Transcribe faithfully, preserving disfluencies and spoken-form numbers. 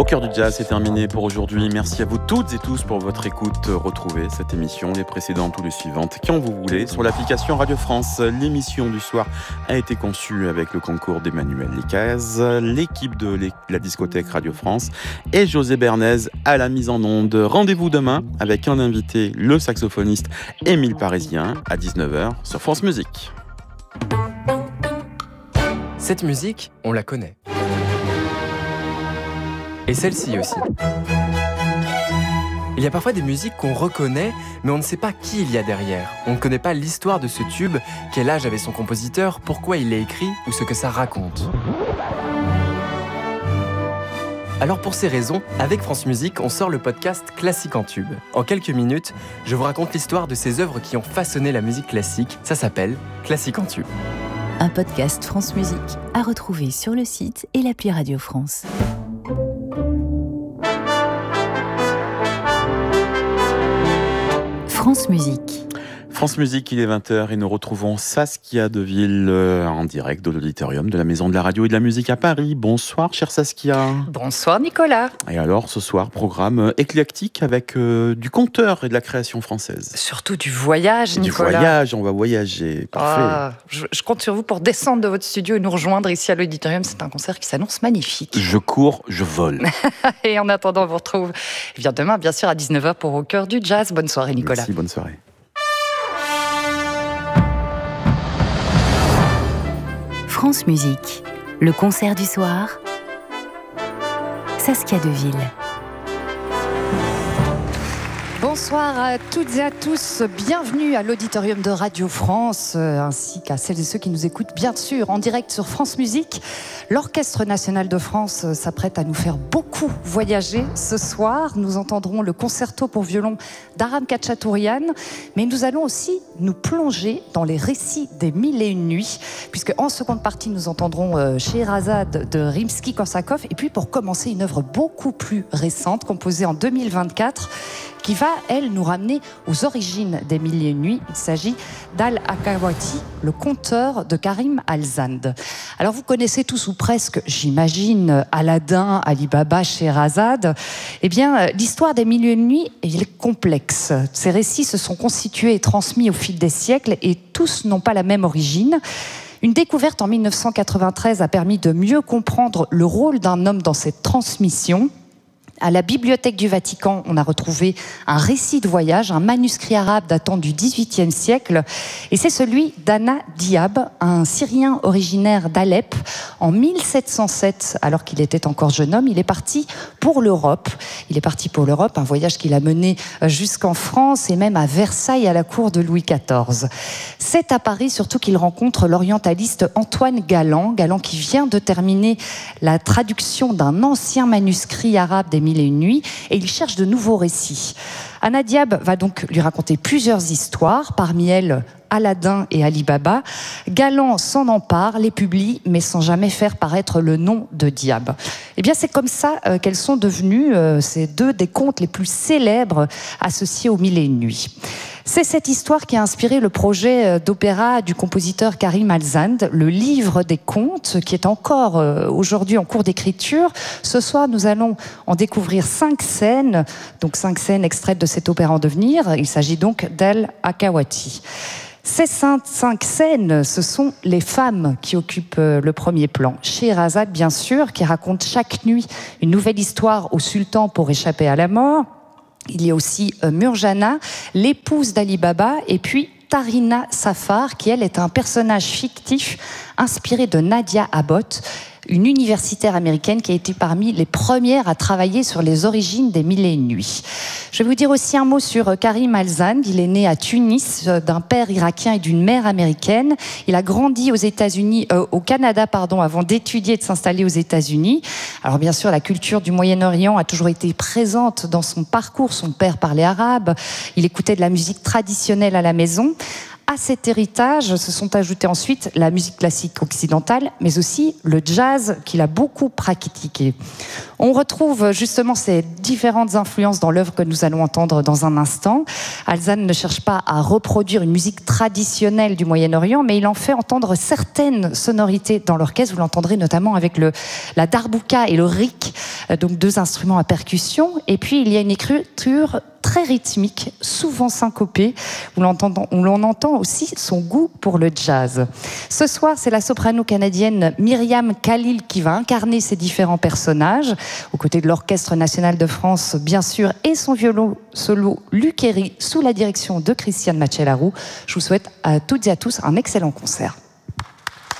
cœur du jazz, c'est terminé pour aujourd'hui. Merci à vous toutes et tous pour votre écoute. Retrouvez cette émission, les précédentes ou les suivantes, quand vous voulez, sur l'application Radio France. L'émission du soir a été conçue avec le concours d'Emmanuel Licaz, l'équipe de la discothèque Radio France et José Bernays à la mise en onde. Rendez-vous demain avec un invité, le saxophoniste Émile Parisien, à dix-neuf heures sur France Musique. Cette musique, on la connaît. Et celle-ci aussi. Il y a parfois des musiques qu'on reconnaît, mais on ne sait pas qui il y a derrière. On ne connaît pas l'histoire de ce tube, quel âge avait son compositeur, pourquoi il l'a écrit ou ce que ça raconte. Alors pour ces raisons, avec France Musique, on sort le podcast Classique en tube. En quelques minutes, je vous raconte l'histoire de ces œuvres qui ont façonné la musique classique. Ça s'appelle Classique en tube. Un podcast France Musique à retrouver sur le site et l'appli Radio France. France Musique. France Musique, il est vingt heures et nous retrouvons Saskia Deville euh, en direct de l'auditorium de la Maison de la Radio et de la Musique à Paris. Bonsoir, chère Saskia. Bonsoir, Nicolas. Et alors, ce soir, programme éclectique avec euh, du conteur et de la création française. Surtout du voyage, Nicolas. Du voyage, on va voyager. Parfait. Ah, je, je compte sur vous pour descendre de votre studio et nous rejoindre ici à l'auditorium. C'est un concert qui s'annonce magnifique. Je cours, je vole. Et en attendant, on vous retrouve eh bien demain, bien sûr, à dix-neuf heures pour Au cœur du jazz. Bonne soirée, Nicolas. Merci, bonne soirée. France Musique, le concert du soir, Saskia Deville. Bonsoir à toutes et à tous, bienvenue à l'auditorium de Radio France, euh, ainsi qu'à celles et ceux qui nous écoutent bien sûr en direct sur France Musique. L'Orchestre National de France euh, s'apprête à nous faire beaucoup voyager ce soir. Nous entendrons le concerto pour violon d'Aram Khachaturian, mais nous allons aussi nous plonger dans les récits des mille et une nuits, puisque en seconde partie nous entendrons euh, Scheherazade de Rimsky-Korsakov, et puis pour commencer une œuvre beaucoup plus récente, composée en deux mille vingt-quatre, qui va, elle, nous ramener aux origines des Mille et une nuits. Il s'agit d'Al-Hakawati, le conteur de Karim Al-Zand. Alors, vous connaissez tous ou presque, j'imagine, Aladdin, Ali Baba, Scheherazade. Eh bien, l'histoire des Mille et une nuits est complexe. Ces récits se sont constitués et transmis au fil des siècles et tous n'ont pas la même origine. Une découverte en mille neuf cent quatre-vingt-treize a permis de mieux comprendre le rôle d'un homme dans cette transmission. À la Bibliothèque du Vatican, on a retrouvé un récit de voyage, un manuscrit arabe datant du dix-huitième siècle, et c'est celui d'Anna Diab, un Syrien originaire d'Alep. En mille sept cent sept, alors qu'il était encore jeune homme, il est parti pour l'Europe. Il est parti pour l'Europe, un voyage qu'il a mené jusqu'en France et même à Versailles, à la cour de Louis quatorze. C'est à Paris surtout qu'il rencontre l'orientaliste Antoine Galland, Galland qui vient de terminer la traduction d'un ancien manuscrit arabe des Mille et une nuits, et il cherche de nouveaux récits. Anna Diab va donc lui raconter plusieurs histoires, parmi elles Aladdin et Ali Baba. Galland s'en empare, les publie, mais sans jamais faire paraître le nom de Diab. Eh bien, c'est comme ça euh, qu'elles sont devenues euh, ces deux des contes les plus célèbres associés aux Mille et une nuits. C'est cette histoire qui a inspiré le projet d'opéra du compositeur Karim Al-Zand, le livre des contes, qui est encore euh, aujourd'hui en cours d'écriture. Ce soir, nous allons en découvrir cinq scènes, donc cinq scènes extraites de cet opéra en devenir. Il s'agit donc d'Al-Hakawati. Ces cinq scènes, ce sont les femmes qui occupent le premier plan. Scheherazade, bien sûr, qui raconte chaque nuit une nouvelle histoire au sultan pour échapper à la mort. Il y a aussi euh, Murjana, l'épouse d'Ali Baba, et puis Tarina Safar, qui elle est un personnage fictif inspiré de Nadia Abbott, une universitaire américaine qui a été parmi les premières à travailler sur les origines des Mille et une nuits. Je vais vous dire aussi un mot sur Karim Al-Zand. Il est né à Tunis d'un père irakien et d'une mère américaine. Il a grandi aux États-Unis, euh, au Canada, pardon, avant d'étudier et de s'installer aux États-Unis. Alors bien sûr, la culture du Moyen-Orient a toujours été présente dans son parcours. Son père parlait arabe. Il écoutait de la musique traditionnelle à la maison. À cet héritage se sont ajoutés ensuite la musique classique occidentale, mais aussi le jazz qu'il a beaucoup pratiqué. On retrouve justement ces différentes influences dans l'œuvre que nous allons entendre dans un instant. Alzan ne cherche pas à reproduire une musique traditionnelle du Moyen-Orient, mais il en fait entendre certaines sonorités dans l'orchestre. Vous l'entendrez notamment avec le, la darbouka et le rik, donc deux instruments à percussion. Et puis il y a une écriture très rythmique, souvent syncopée, où l'on entend aussi son goût pour le jazz. Ce soir, c'est la soprano canadienne Myriam Khalil qui va incarner ces différents personnages, aux côtés de l'Orchestre national de France, bien sûr, et son violon solo Luc Héry, sous la direction de Christiane Machelarou. Je vous souhaite à toutes et à tous un excellent concert.